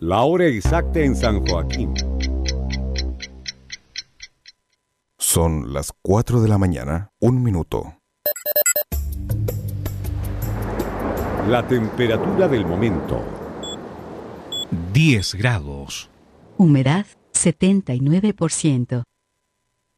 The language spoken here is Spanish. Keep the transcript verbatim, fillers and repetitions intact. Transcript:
La hora exacta en San Joaquín. Son las cuatro de la mañana, un minuto. La temperatura del momento. diez grados. Humedad setenta y nueve por ciento.